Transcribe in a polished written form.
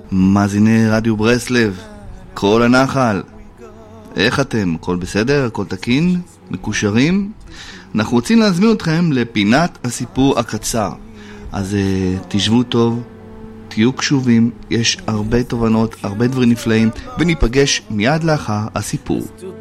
מאזיני רדיו ברסלב, כל הנחל, איך אתם? הכל בסדר? הכל תקין? מקושרים? אנחנו רוצים להזמין אתכם לפינת הסיפור הקצר, אז תשבו טוב, תהיו קשובים, יש הרבה תובנות, הרבה דברים נפלאים, וניפגש מיד לאחר הסיפור.